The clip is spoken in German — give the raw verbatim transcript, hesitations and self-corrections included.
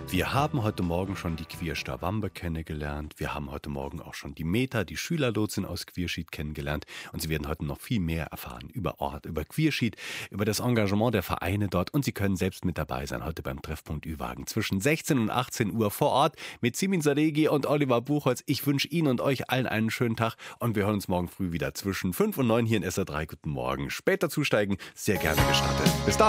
Wir haben heute Morgen schon die Queerster Wambe kennengelernt. Wir haben heute Morgen auch schon die Meta, die Schülerlotsin aus Queerschied kennengelernt. Und Sie werden heute noch viel mehr erfahren über Ort, über Queerschied, über das Engagement der Vereine dort. Und Sie können selbst mit dabei sein heute beim Treffpunkt Ü-Wagen zwischen sechzehn und achtzehn Uhr vor Ort mit Simin Sadeghi und Oliver Buchholz. Ich wünsche Ihnen und euch allen einen schönen Tag und wir hören uns morgen früh wieder zwischen fünf und neun hier in S R drei. Guten Morgen. Später zusteigen, sehr gerne gestattet. Bis dann.